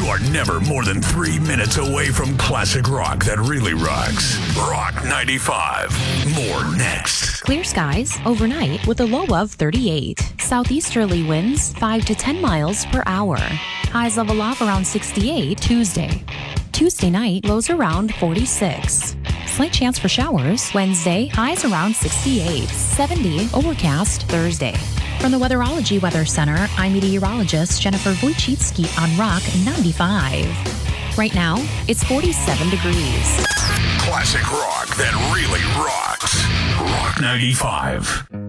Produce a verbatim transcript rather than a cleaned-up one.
are never more than three minutes away from classic rock that really rocks. Rock ninety-five. More next. Clear skies overnight with a low of thirty-eight. Southeasterly winds five to ten miles per hour. Highs level off around sixty-eight Tuesday. Tuesday night, lows around forty-six. Slight chance for showers. Wednesday, highs around sixty-eight. seventy overcast Thursday. From the Weatherology Weather Center, I'm meteorologist Jennifer Wojcicki on Rock ninety-five. Right now, it's forty-seven degrees. Classic rock that really rocks. Rock ninety-five.